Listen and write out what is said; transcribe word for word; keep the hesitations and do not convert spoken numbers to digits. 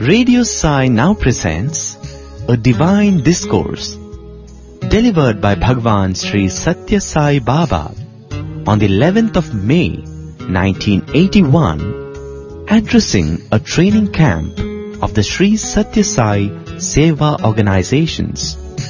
Radio Sai now presents a divine discourse delivered by Bhagwan Sri Satya Sai Baba on the eleventh of May nineteen eighty-one, addressing a training camp of the Sri Satya Sai Seva organizations